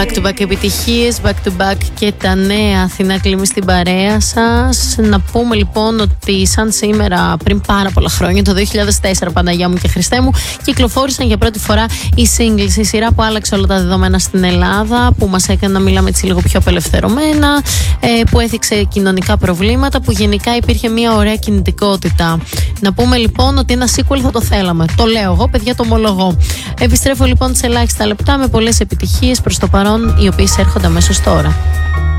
Back to back επιτυχίες, back to back και τα νέα Αθηνά Κλίμη στην παρέα σας. Να πούμε λοιπόν ότι σαν σήμερα πριν πάρα πολλά χρόνια, το 2004 Παναγιά μου και Χριστέ μου, κυκλοφόρησαν για πρώτη φορά οι singles, η σειρά που άλλαξε όλα τα δεδομένα στην Ελλάδα, που μας έκανε να μιλάμε έτσι λίγο πιο απελευθερωμένα, που έθιξε κοινωνικά προβλήματα, που γενικά υπήρχε μια ωραία κινητικότητα. Να πούμε λοιπόν ότι ένα sequel θα το θέλαμε. Το λέω εγώ, παιδιά, το ομολογώ. Επιστρέφω λοιπόν σε ελάχιστα λεπτά με πολλές επιτυχίες προς το παρόν, οι οποίες έρχονται αμέσως τώρα.